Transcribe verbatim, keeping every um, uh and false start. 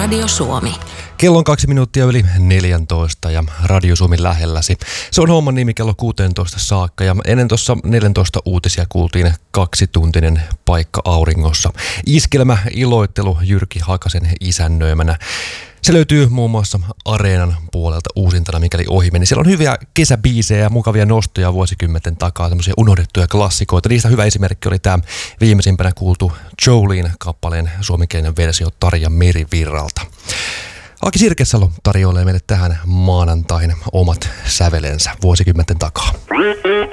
Radio Suomi. Kello on kaksi minuuttia yli neljäntoista ja Radio Suomi lähelläsi. Se on homman nimi kello kuusitoista saakka ja ennen tuossa neljäntoista uutisia kuultiin kaksituntinen paikka auringossa. Iskelmä iloittelu Jyrki Hakasen isännöimänä. Se löytyy muun muassa Areenan puolelta uusintana, mikäli ohi meni. Siellä on hyviä kesäbiisejä ja mukavia nostoja vuosikymmenten takaa, semmoisia unohdettuja klassikoita. Niistä hyvä esimerkki oli tämä viimeisimpänä kuultu Jolene-kappaleen suomenkielinen versio Tarja Merivirralta. Aki Sirkesalo tarjoilee meille tähän maanantaihin omat sävelensä vuosikymmenten takaa.